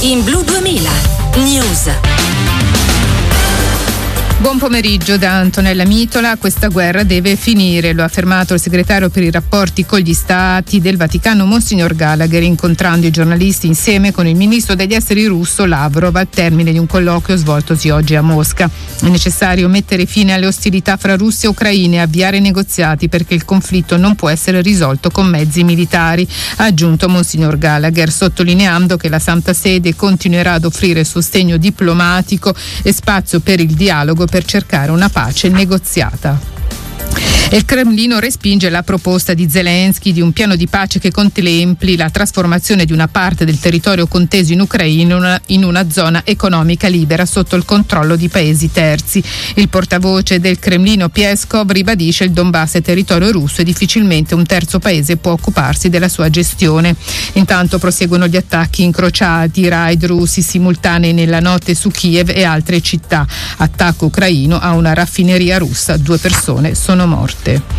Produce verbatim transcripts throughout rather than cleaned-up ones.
In Blu duemila News. Buon pomeriggio da Antonella Mitola. Questa guerra deve finire, lo ha affermato il segretario per i rapporti con gli stati del Vaticano Monsignor Gallagher, incontrando i giornalisti insieme con il ministro degli esteri russo Lavrov al termine di un colloquio svoltosi oggi a Mosca. È necessario mettere fine alle ostilità fra Russia e Ucraina e avviare negoziati perché il conflitto non può essere risolto con mezzi militari, ha aggiunto Monsignor Gallagher, sottolineando che la Santa Sede continuerà ad offrire sostegno diplomatico e spazio per il dialogo per cercare una pace negoziata. Il Cremlino respinge la proposta di Zelensky di un piano di pace che contempli la trasformazione di una parte del territorio conteso in Ucraina in una, in una zona economica libera sotto il controllo di paesi terzi. Il portavoce del Cremlino Peskov ribadisce il Donbass è territorio russo e difficilmente un terzo paese può occuparsi della sua gestione. Intanto proseguono gli attacchi incrociati, raid russi simultanei nella notte su Kiev e altre città. Attacco ucraino a una raffineria russa, due persone sono morte.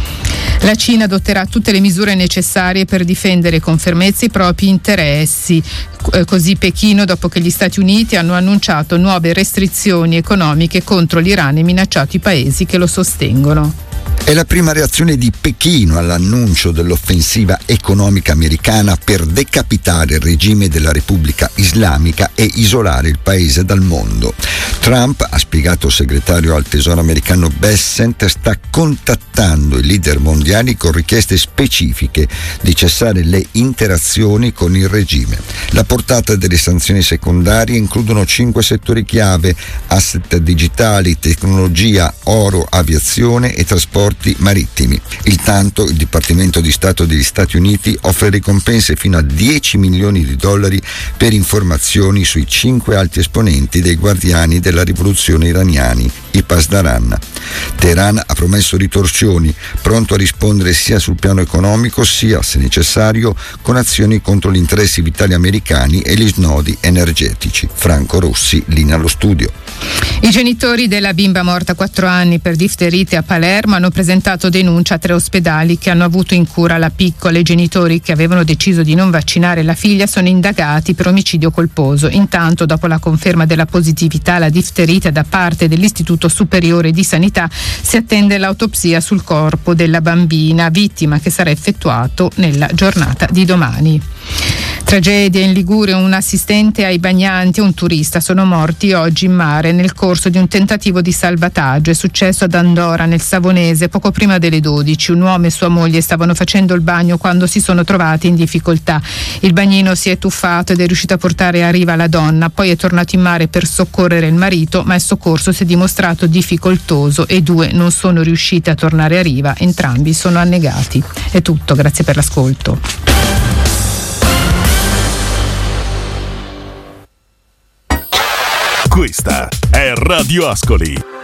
La Cina adotterà tutte le misure necessarie per difendere con fermezza i propri interessi. Così Pechino, dopo che gli Stati Uniti hanno annunciato nuove restrizioni economiche contro l'Iran e minacciato i paesi che lo sostengono. È la prima reazione di Pechino all'annuncio dell'offensiva economica americana per decapitare il regime della Repubblica Islamica e isolare il paese dal mondo. Trump, ha spiegato il segretario al Tesoro americano Bessent, sta contattando i leader mondiali con richieste specifiche di cessare le interazioni con il regime. La portata delle sanzioni secondarie includono cinque settori chiave: asset digitali, tecnologia, oro, aviazione e trasporti marittimi. Intanto il Dipartimento di Stato degli Stati Uniti offre ricompense fino a dieci milioni di dollari per informazioni sui cinque alti esponenti dei guardiani della rivoluzione iraniani, i Pasdaran. Teheran ha promesso ritorsioni, pronto a rispondere sia sul piano economico sia, se necessario, con azioni contro gli interessi vitali americani e gli snodi energetici. Franco Rossi, linea allo studio. I genitori della bimba morta a quattro anni per difterite a Palermo hanno presentato denuncia a tre ospedali che hanno avuto in cura la piccola. I genitori che avevano deciso di non vaccinare la figlia sono indagati per omicidio colposo. Intanto, dopo la conferma della positività alla difterite da parte dell'Istituto Superiore di Sanità, si attende l'autopsia sul corpo della bambina, vittima che sarà effettuato nella giornata di domani. Tragedia in Liguria, un assistente ai bagnanti e un turista sono morti oggi in mare nel corso di un tentativo di salvataggio. È successo ad Andora, nel Savonese, poco prima delle dodici. Un uomo e sua moglie stavano facendo il bagno quando si sono trovati in difficoltà. Il bagnino si è tuffato ed è riuscito a portare a riva la donna, poi è tornato in mare per soccorrere il marito, ma il soccorso si è dimostrato difficoltoso e i due non sono riusciti a tornare a riva, entrambi sono annegati. È tutto, grazie per l'ascolto. Questa è Radio Ascoli.